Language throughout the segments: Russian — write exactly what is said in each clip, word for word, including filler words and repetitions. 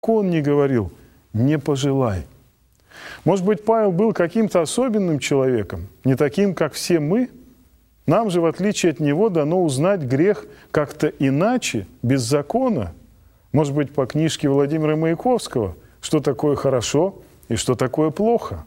закон не говорил «не пожелай». Может быть, Павел был каким-то особенным человеком, не таким, как все мы? Нам же, в отличие от него, дано узнать грех как-то иначе, без закона. Может быть, по книжке Владимира Маяковского «Что такое хорошо и что такое плохо».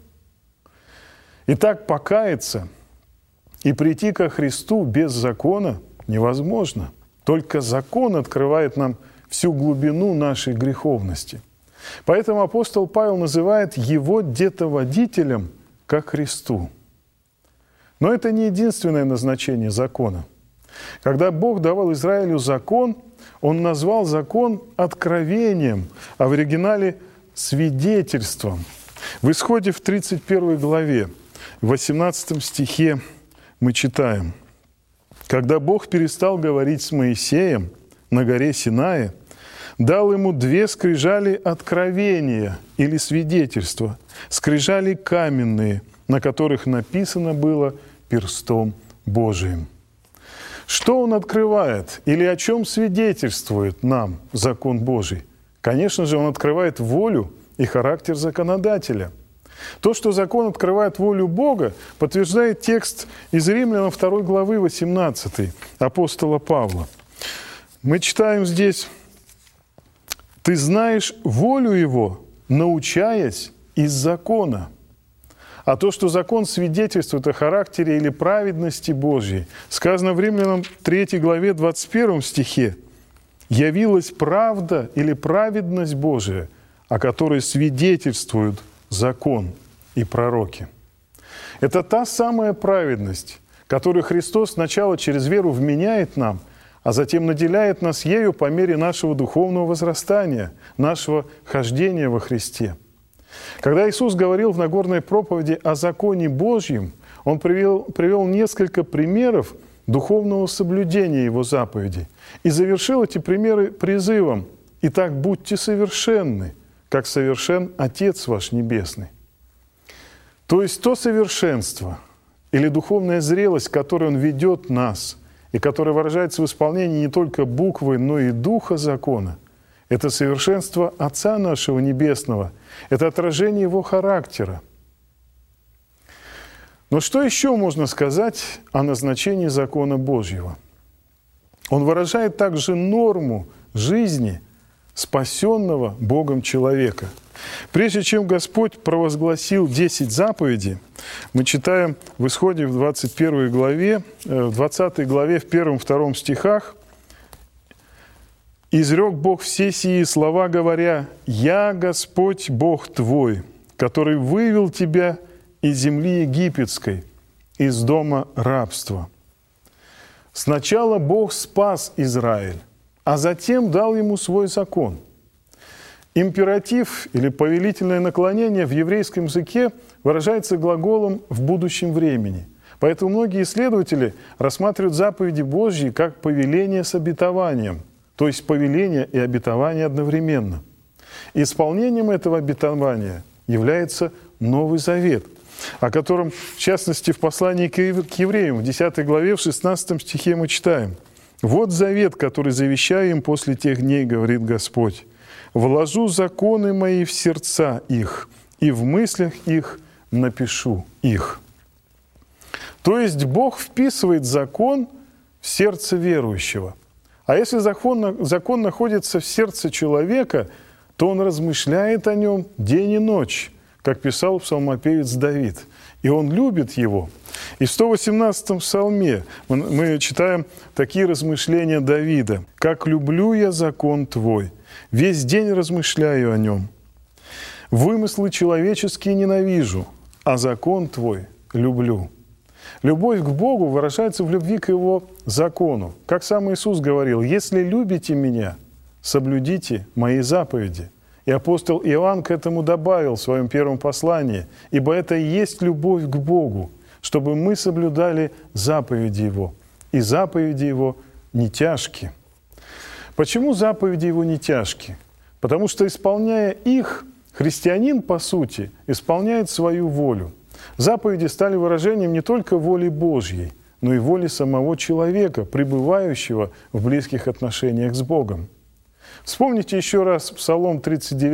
Итак, покаяться и прийти ко Христу без закона невозможно. Только закон открывает нам всю глубину нашей греховности. Поэтому апостол Павел называет его детоводителем ко Христу. Но это не единственное назначение закона. Когда Бог давал Израилю закон, Он назвал закон откровением, а в оригинале свидетельством. В Исходе в тридцать первой главе, в восемнадцатом стихе мы читаем: «Когда Бог перестал говорить с Моисеем на горе Синае, дал ему две скрижали откровения или свидетельства, скрижали каменные, на которых написано было перстом Божиим». Что он открывает или о чем свидетельствует нам закон Божий? Конечно же, он открывает волю и характер законодателя. То, что закон открывает волю Бога, подтверждает текст из Римлянам второй главы восемнадцатой апостола Павла. Мы читаем здесь: «Ты знаешь волю Его, научаясь из закона». А то, что закон свидетельствует о характере или праведности Божьей, сказано в Римлянам третьей главе двадцать первом стихе: «Явилась правда или праведность Божия, о которой свидетельствуют закон и пророки». Это та самая праведность, которую Христос сначала через веру вменяет нам, а затем наделяет нас ею по мере нашего духовного возрастания, нашего хождения во Христе. Когда Иисус говорил в Нагорной проповеди о законе Божьем, Он привел, привел несколько примеров духовного соблюдения Его заповедей и завершил эти примеры призывом: «Итак, будьте совершенны, как совершен Отец ваш Небесный». То есть то совершенство или духовная зрелость, к которой Он ведет нас, и которая выражается в исполнении не только буквы, но и духа закона, это совершенство Отца нашего Небесного, это отражение Его характера. Но что еще можно сказать о назначении закона Божьего? Он выражает также норму жизни спасенного Богом человека. Прежде чем Господь провозгласил десять заповедей, мы читаем в Исходе в двадцать первой главе, в двадцатой главе, в первом-втором стихах: «Изрек Бог все сии слова, говоря: «Я Господь Бог твой, который вывел тебя из земли египетской, из дома рабства». Сначала Бог спас Израиль, а затем дал ему свой закон. Императив или повелительное наклонение в еврейском языке выражается глаголом «в будущем времени». Поэтому многие исследователи рассматривают заповеди Божьи как повеление с обетованием, то есть повеление и обетование одновременно. Исполнением этого обетования является Новый Завет, о котором, в частности, в послании к евреям в десятой главе, в шестнадцатом стихе мы читаем: «Вот завет, который завещаю им после тех дней, говорит Господь. Вложу законы мои в сердца их, и в мыслях их напишу их». То есть Бог вписывает закон в сердце верующего. А если закон, закон находится в сердце человека, то он размышляет о нем день и ночь, как писал псалмопевец Давид. И он любит его. И в сто восемнадцатом псалме мы читаем такие размышления Давида: «Как люблю я закон Твой, весь день размышляю о нем. Вымыслы человеческие ненавижу, а закон Твой люблю». Любовь к Богу выражается в любви к Его закону. Как сам Иисус говорил: «Если любите Меня, соблюдите Мои заповеди». И апостол Иоанн к этому добавил в своем первом послании: «Ибо это и есть любовь к Богу, чтобы мы соблюдали заповеди Его, и заповеди Его не тяжки». Почему заповеди Его не тяжки? Потому что, исполняя их, христианин, по сути, исполняет свою волю. Заповеди стали выражением не только воли Божьей, но и воли самого человека, пребывающего в близких отношениях с Богом. Вспомните еще раз Псалом тридцать девять.